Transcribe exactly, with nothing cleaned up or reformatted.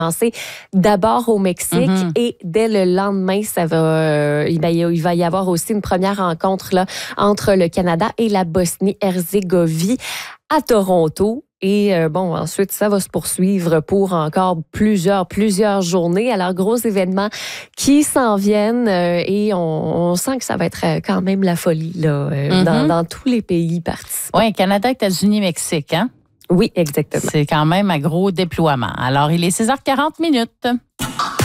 commencer d'abord au Mexique mm-hmm. et dès le lendemain, ça va, euh, il, va, il va y avoir aussi une première rencontre là, entre le Canada et la Bosnie-Herzégovine à Toronto. Et euh, bon, ensuite, ça va se poursuivre pour encore plusieurs, plusieurs journées. Alors, gros événements qui s'en viennent euh, et on, on sent que ça va être quand même la folie là, euh, mm-hmm. dans, dans tous les pays participants. Oui, Canada, États-Unis, Mexique, hein? Oui, exactement. C'est quand même un gros déploiement. Alors, il est six heures quarante minutes.